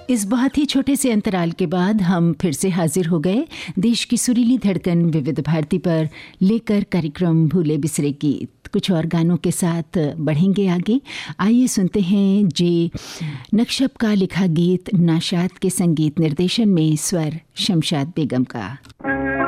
इस बहुत ही छोटे से अंतराल के बाद हम फिर से हाजिर हो गए देश की सुरीली धड़कन विविध भारती पर लेकर कार्यक्रम भूले बिसरे गीत। कुछ और गानों के साथ बढ़ेंगे आगे। आइए सुनते हैं जे नक्शब का लिखा गीत, नाशाद के संगीत निर्देशन में स्वर शमशाद बेगम का।